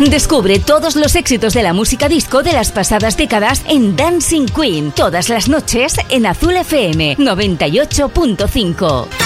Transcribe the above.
Descubre todos los éxitos de la música disco de las pasadas décadas en Dancing Queen, todas las noches en Azul FM 98.5.